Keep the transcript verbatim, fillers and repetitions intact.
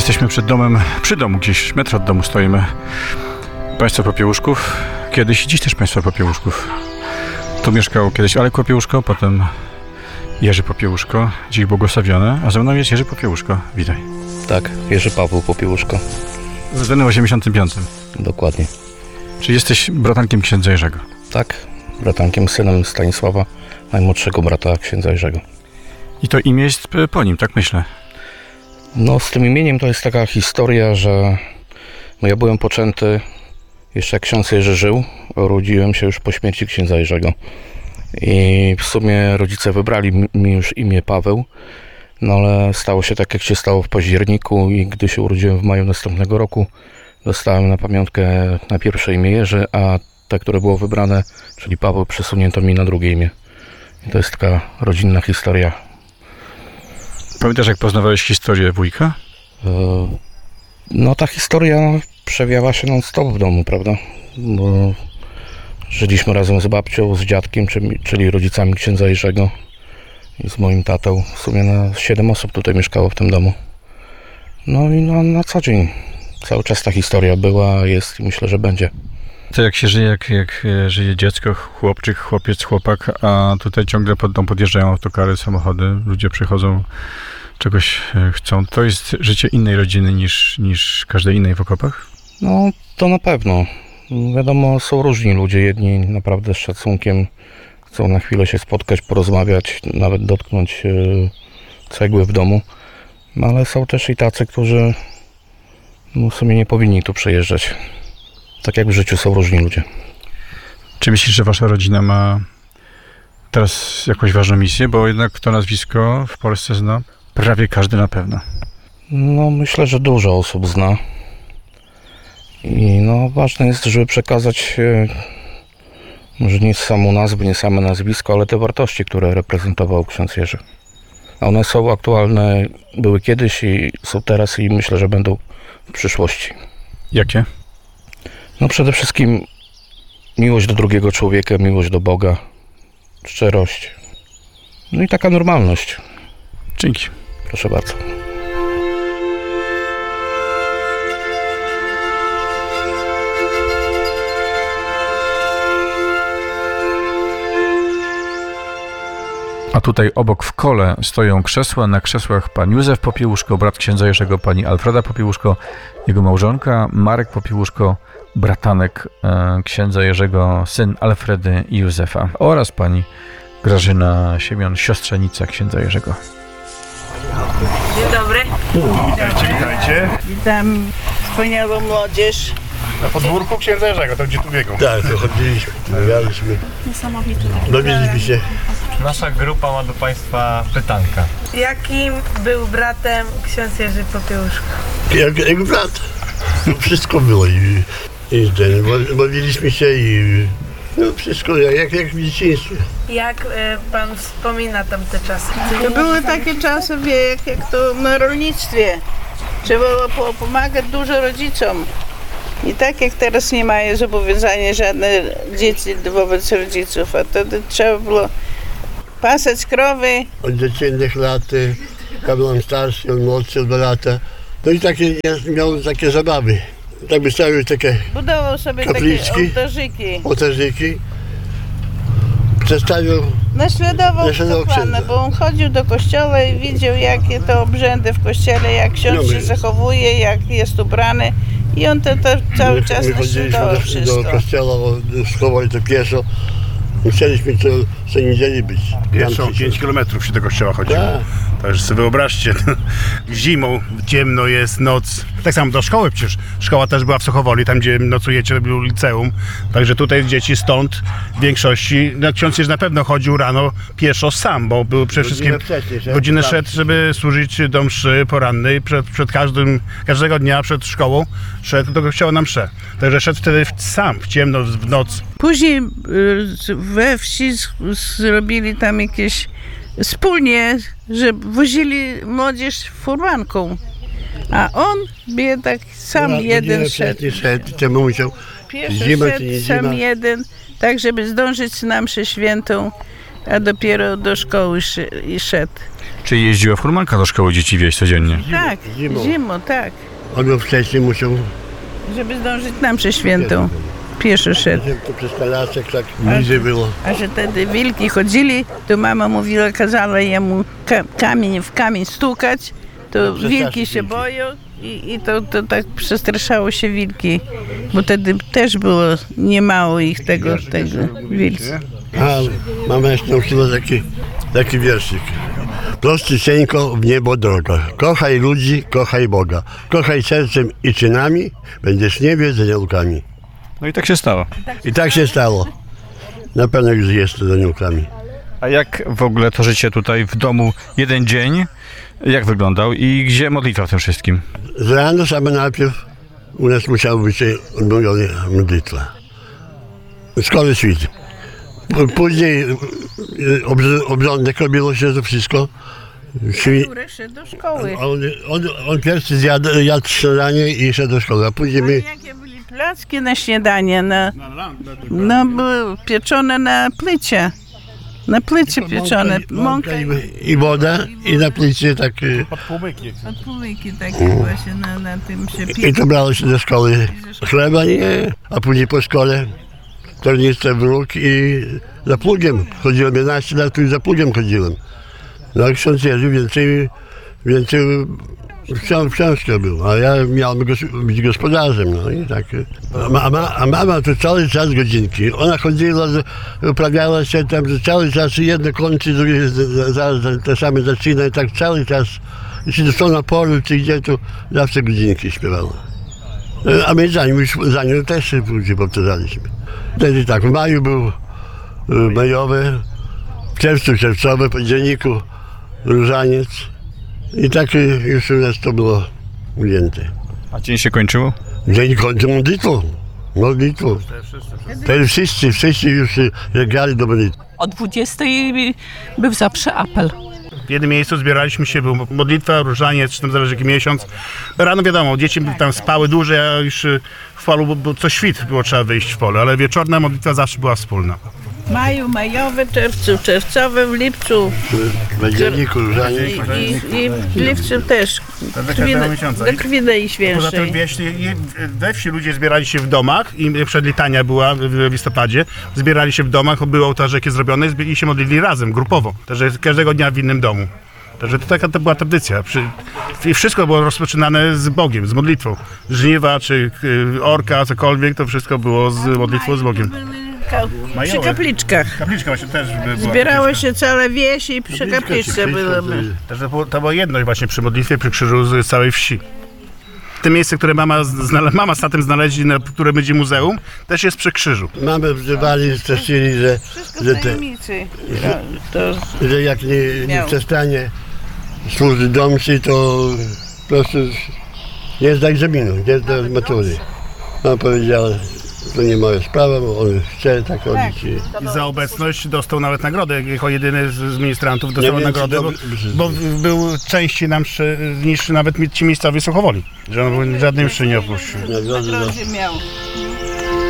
Jesteśmy przed domem, przy domu, gdzieś metr od domu stoimy. Państwo Popiełuszków, kiedyś i dziś też państwo Popiełuszków. Tu mieszkał kiedyś Alek Popiełuszko, potem Jerzy Popiełuszko, dziś błogosławione, a ze mną jest Jerzy Popiełuszko. Witaj. Tak, Jerzy Paweł Popiełuszko. Urodzony w osiemdziesiątym piątym. Dokładnie. Czy jesteś bratankiem księdza Jerzego? Tak, bratankiem, synem Stanisława, najmłodszego brata księdza Jerzego. I to imię jest po nim, tak myślę. No, z tym imieniem to jest taka historia, że no, ja byłem poczęty jeszcze jak ksiądz Jerzy żył. Urodziłem się już po śmierci księdza Jerzego. I w sumie rodzice wybrali mi już imię Paweł, no ale stało się tak, jak się stało w październiku i gdy się urodziłem w maju następnego roku, dostałem na pamiątkę na pierwsze imię Jerzy, a te, które było wybrane, czyli Paweł, przesunięto mi na drugie imię. I to jest taka rodzinna historia. Pamiętasz, jak poznawałeś historię wujka? No ta historia przewijała się non-stop w domu, prawda? Bo żyliśmy razem z babcią, z dziadkiem, czyli rodzicami księdza Jerzego i z moim tatą. W sumie na siedem osób tutaj mieszkało w tym domu. No i na, na co dzień cały czas ta historia była, jest i myślę, że będzie. To jak się żyje, jak, jak żyje dziecko, chłopczyk, chłopiec, chłopak, a tutaj ciągle pod dom podjeżdżają autokary, samochody, ludzie przychodzą, czegoś chcą. To jest życie innej rodziny niż, niż każdej innej w okopach? No to na pewno. Wiadomo, są różni ludzie. Jedni naprawdę z szacunkiem chcą na chwilę się spotkać, porozmawiać, nawet dotknąć cegły w domu. No, ale są też i tacy, którzy no, w sumie nie powinni tu przyjeżdżać. Tak jak w życiu są różni ludzie. Czy myślisz, że wasza rodzina ma teraz jakąś ważną misję? Bo jednak to nazwisko w Polsce zna prawie każdy na pewno. No myślę, że dużo osób zna. I no ważne jest, żeby przekazać może nie samą nazwę, nie same nazwisko, ale te wartości, które reprezentował ksiądz Jerzy. A one są aktualne, były kiedyś i są teraz i myślę, że będą w przyszłości. Jakie? No przede wszystkim miłość do drugiego człowieka, miłość do Boga, szczerość. No i taka normalność. Dzięki. Proszę bardzo. A tutaj obok w kole stoją krzesła. Na krzesłach pan Józef Popiełuszko, brat księdza Jerzego, pani Alfreda Popiełuszko, jego małżonka, Marek Popiełuszko, bratanek e, księdza Jerzego, syn Alfredy i Józefa, oraz pani Grażyna Siemion, siostrzenica księdza Jerzego. Dzień dobry. Witajcie, witajcie. Witam wspaniałą młodzież. Na podwórku księdza Jerzego, to gdzie tu biegł. Tak, to chodziliśmy, rozmawialiśmy, Niesamowite. dowiedzieliśmy się. Nasza grupa ma do Państwa pytanka. Jakim był bratem ksiądz Jerzy Popiełuszko? Jak, jak brat, no wszystko było i, i ten, bawiliśmy się i no wszystko jak, jak w dzieciństwie. Jak e, pan wspomina tamte czasy? To były takie czasy, wie, jak, jak to na rolnictwie. Trzeba było pomagać dużo rodzicom. I tak jak teraz nie mają zobowiązania żadne dzieci wobec rodziców, a wtedy trzeba było pasać krowy. Od dziecięcych lat, ja byłem starszy, on młodszy o dwa lata. No i takie, ja miałem takie zabawy. Tak wystawił takie Budował sobie kapliczki, takie ołtarzyki. ołtarzyki. Przedstawił, Naśladował Naśladował kapłana, księdza. bo on chodził do kościoła i widział, jakie to obrzędy w kościele, jak ksiądz No my- się zachowuje, jak jest ubrany. I on to, to cały my, czas my chodziliśmy naśladował do, wszystko. do kościoła, schowali to pieszo. I chcieliśmy co, co niedzieli być. Pieszą pięć kilometrów się do kościoła chodziło. Tak. Także sobie wyobraźcie, zimą, ciemno jest, noc. Tak samo do szkoły przecież. Szkoła też była w Sochowoli, tam gdzie nocujecie, było liceum. Także tutaj dzieci stąd w większości, no ksiądz Jerzy na pewno chodził rano pieszo sam, bo był przede wszystkim Godzinę wcześniej, że? godzinę Tak. szedł, żeby służyć do mszy porannej. Przed, przed każdym, każdego dnia przed szkołą szedł do kościoła na mszę. Także szedł wtedy w- sam, w ciemno, w noc. Później y, we wsi z- zrobili tam jakieś wspólnie, że wozili młodzież furmanką. A on biedak sam No, jeden godzinę szedł. wcześniej szedł, czemu musiał Pierwszy zima czy szedł nie sam zima. jeden, tak żeby zdążyć na mszę świętą. a dopiero do szkoły szy- i szedł. Czy jeździła furmanka do szkoły dzieci wieść codziennie? Tak, zimą. zimą, tak. On wcześniej musiał, Żeby zdążyć na mszę świętą. Pieszo szedł. żeby to przez kalasek tak bliżej było. A że wtedy wilki chodzili, to mama mówiła, kazała jemu ka- kamień w kamień stukać, to przestraszyć wilki się wilki. boją i, i to, to tak przestraszało się wilki, bo wtedy też było niemało ich tego, tego wilcy. A mama jeszcze nauczyła taki, taki wierszyk. Prostysieńko w niebo droga. Kochaj ludzi, kochaj Boga. Kochaj sercem i czynami, będziesz w niebie z aniołkami. No i tak się stało. I tak się stało. Na pewno już jest z aniołkami. A jak w ogóle to życie tutaj w domu, jeden dzień, jak wyglądał i gdzie modlitwa w tym wszystkim? Z rana sama najpierw u nas musiała być odmówiona modlitwa. W szkole świt. P- Później e, obrz- obrządek robiło się to wszystko. Świ- Które szedł do szkoły. On, on, on pierwszy zjadł, jadł śniadanie i szedł do szkoły, a później my... Jakie byli placki na śniadanie, na, no były pieczone na plycie. Na plycie pieczone, mąka i, i woda i na plicie tak... e, podpłyki takie właśnie na, na tym się I piecze. to brało się do szkoły chleba, nie? A później po szkole tornicę w róg i za plugiem. Chodziłem jedenaście lat, tu za plugiem chodziłem. No i ksiądz Jerzy więcej, więcej wciąż, wciąż był, a ja miałem gos- być gospodarzem, no i tak. A, ma, a, ma, a mama to cały czas godzinki. Ona chodziła, z- uprawiała się tam, że cały czas jedno kończy, drugie z- zaraz te same zaczyna i tak cały czas. Jeśli to na polu czy gdzie, to zawsze godzinki śpiewała. A my za nią, już za nią też się później powtarzaliśmy. Wtedy tak, w maju był y, majowy, w czerwcu czerwcowy, w październiku różaniec i tak y, już u nas to było ujęte. A dzień się kończył? Dzień kończy modlitwą, modlitwą. Wtedy wszyscy, wszyscy już y, grali do modlitwy. O dwudziestej był zawsze apel. W jednym miejscu zbieraliśmy się, był modlitwa, różaniec, czy tam zależy jaki miesiąc. Rano wiadomo, dzieci tam spały dłużej, a już y, w polu, bo- bo co świt było trzeba wyjść w pole, ale wieczorna modlitwa zawsze była wspólna. W maju majowy, czerwcu czerwcowy, w lipcu W październiku i, różaniec. i, i w lipcu też. do Krwi, każdego miesiąca. do krwi dei Poza świętej. tym wieś, we wsi ludzie zbierali się w domach i przedlitania była w listopadzie. Zbierali się w domach, były ołtarzyki zrobione i się modlili razem, grupowo. Także każdego dnia w innym domu. Także to taka to była tradycja. Przy, I wszystko było rozpoczynane z Bogiem, z modlitwą. Żniwa czy y, orka, cokolwiek, to wszystko było z modlitwą z Bogiem. Ka- Przy kapliczkach. Kapliczka właśnie też była. Zbierało się całe wieś i przy kapliczce byliśmy. Także to, było, to była jedność właśnie przy modlitwie, przy krzyżu z całej wsi. To miejsce, które mama, znale- mama z tatem znaleźli, na które będzie muzeum, też jest przy krzyżu. Mamy wzywali, straszyli, że, Wszystko że, w te, tajemnicy. To, to że jak nie, nie Miał. przestanie służyć do mszy, to po prostu nie zda egzaminu, nie zda matury. Mama powiedziała, to nie moja sprawa, bo on chce tak robić. i- I za obecność dostał nawet nagrodę, jako jedyny z, z ministrantów dostał Nie wiem, nagrodę, czy bo, dobrze- bo był częściej nam mszy niż nawet ci miejscowi Suchowoli, że on był żadnej mszy nie opuścił. Nagrody za- nagrody miał.